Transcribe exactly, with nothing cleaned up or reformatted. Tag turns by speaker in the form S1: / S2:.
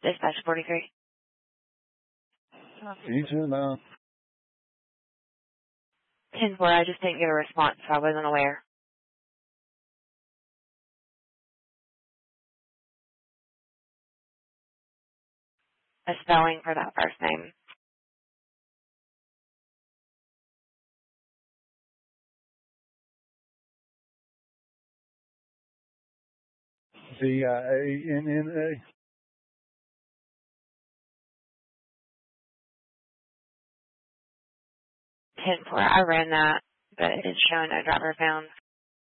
S1: Dispatch forty-three.
S2: You too now.
S1: ten four, I just didn't get a response, so I wasn't aware. A spelling for that first name.
S2: V I A N N A.
S1: ten four, I ran that, but it's showing no driver found.